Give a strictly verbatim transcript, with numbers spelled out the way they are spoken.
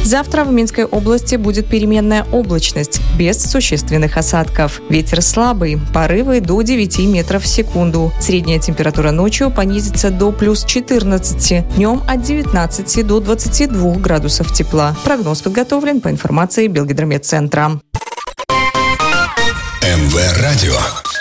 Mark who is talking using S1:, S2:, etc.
S1: Завтра в Минской области будет переменная облачность, без существенных осадков. Ветер слабый, порывы до девяти метров в секунду. Средняя температура ночью понизится до плюс четырнадцати, днем от девятнадцати до двадцати двух градусов тепла. Прогноз подготовлен по информации Белгидрометцентра.
S2: МВ Радио.